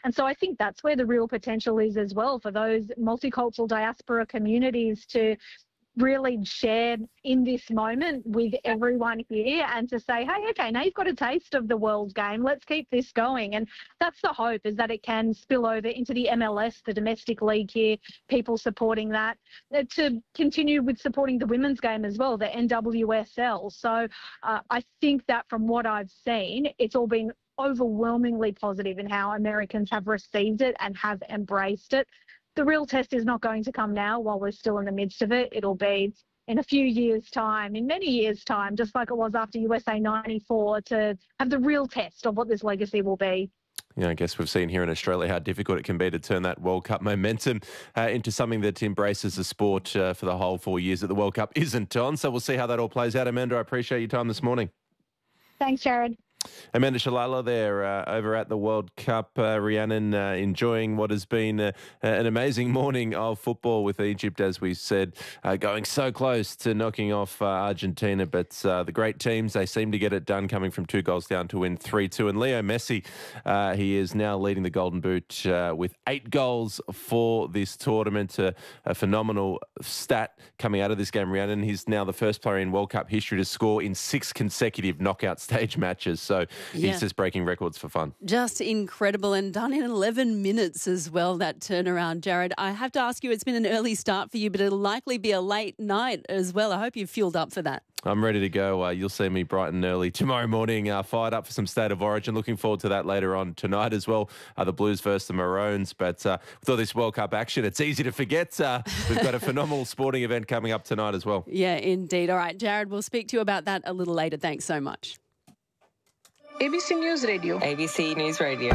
And so I think that's where the real potential is as well for those multicultural diaspora communities to really share in this moment with everyone here and to say, hey, okay, now you've got a taste of the world game. Let's keep this going. And that's the hope, is that it can spill over into the MLS, the domestic league here, people supporting that, to continue with supporting the women's game as well, the NWSL. So I think that from what I've seen, it's all been overwhelmingly positive in how Americans have received it and have embraced it. The real test is not going to come now while we're still in the midst of it. It'll be in a few years' time, in many years' time, just like it was after USA 94, to have the real test of what this legacy will be. Yeah, I guess we've seen here in Australia how difficult it can be to turn that World Cup momentum into something that embraces the sport for the whole 4 years that the World Cup isn't on. So we'll see how that all plays out. Amanda, I appreciate your time this morning. Thanks, Jared. Amanda Shalala there over at the World Cup. Rhiannon enjoying what has been an amazing morning of football with Egypt, as we said, going so close to knocking off Argentina. But the great teams, they seem to get it done, coming from 2 goals down to win 3-2. And Leo Messi, he is now leading the Golden Boot with 8 goals for this tournament. A phenomenal stat coming out of this game, Rhiannon. He's now the first player in World Cup history to score in 6 consecutive knockout stage matches. So he's just breaking records for fun. Just incredible, and done in 11 minutes as well, that turnaround, Jared. I have to ask you, it's been an early start for you, but it'll likely be a late night as well. I hope you've fueled up for that. I'm ready to go. You'll see me bright and early tomorrow morning, fired up for some State of Origin. Looking forward to that later on tonight as well. The Blues versus the Maroons. But with all this World Cup action, it's easy to forget. We've got a phenomenal sporting event coming up tonight as well. Yeah, indeed. All right, Jared, we'll speak to you about that a little later. Thanks so much. ABC News Radio. ABC News Radio.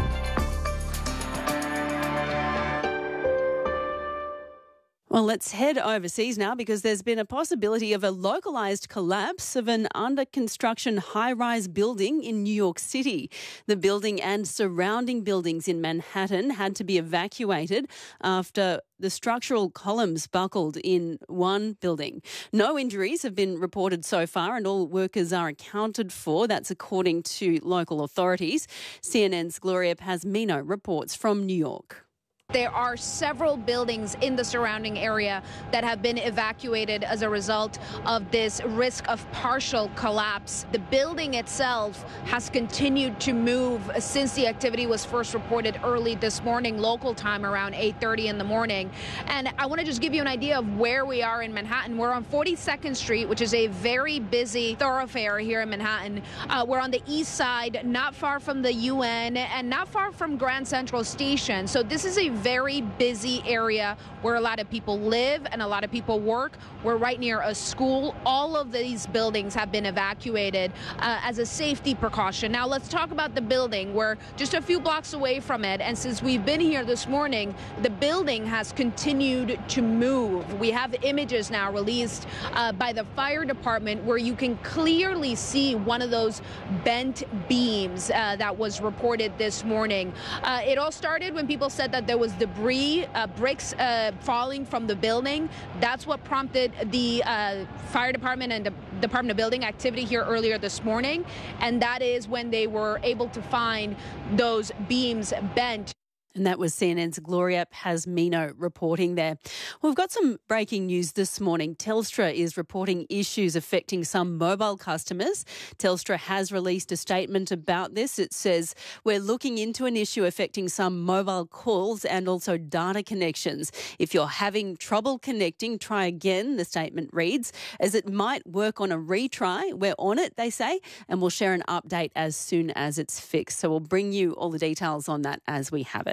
Well, let's head overseas now, because there's been a possibility of a localised collapse of an under-construction high-rise building in New York City. The building and surrounding buildings in Manhattan had to be evacuated after the structural columns buckled in one building. No injuries have been reported so far, and all workers are accounted for. That's according to local authorities. CNN's Gloria Pazmino reports from New York. There are several buildings in the surrounding area that have been evacuated as a result of this risk of partial collapse. The building itself has continued to move since the activity was first reported early this morning, local time around 8:30 in the morning. And I want to just give you an idea of where we are in Manhattan. We're on 42nd Street, which is a very busy thoroughfare here in Manhattan. We're on the east side, not far from the UN and not far from Grand Central Station. So this is a very busy area where a lot of people live and a lot of people work. We're right near a school. All of these buildings have been evacuated as a safety precaution. Now let's talk about the building. We're just a few blocks away from it, and since we've been here this morning, the building has continued to move. We have images now released by the fire department where you can clearly see one of those bent beams that was reported this morning. It all started when people said that there was debris, bricks falling from the building. That's what prompted the fire department and the Department of Building activity here earlier this morning. And that is when they were able to find those beams bent. And that was CNN's Gloria Pazmino reporting there. We've got some breaking news this morning. Telstra is reporting issues affecting some mobile customers. Telstra has released a statement about this. It says, we're looking into an issue affecting some mobile calls and also data connections. If you're having trouble connecting, try again, the statement reads, as it might work on a retry. We're on it, they say, and we'll share an update as soon as it's fixed. So we'll bring you all the details on that as we have it.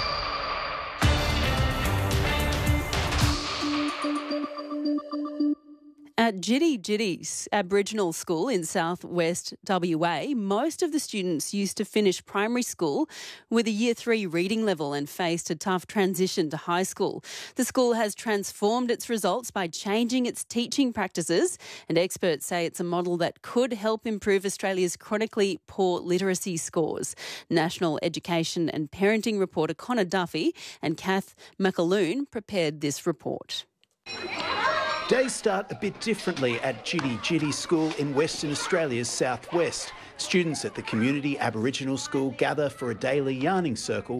At Jitty Jitty's Aboriginal School in southwest WA, most of the students used to finish primary school with a Year 3 reading level and faced a tough transition to high school. The school has transformed its results by changing its teaching practices, and experts say it's a model that could help improve Australia's chronically poor literacy scores. National Education and Parenting reporter Connor Duffy and Kath McAloon prepared this report. Days start a bit differently at Jitty Jitty School in Western Australia's southwest. Students at the community Aboriginal school gather for a daily yarning circle